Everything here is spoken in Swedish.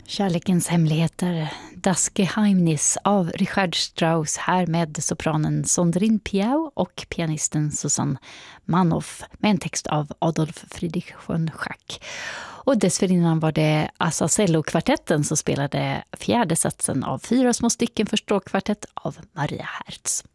Kärlekens hemligheter, Das Geheimnis av Richard Strauss, här med sopranen Sandrine Piau och pianisten Susanne Manoff med en text av Adolf Friedrich von Schack. Och dessförinnan var det Azazello-kvartetten som spelade fjärde satsen av 4 små stycken för stråkkvartett av Maria Hertz.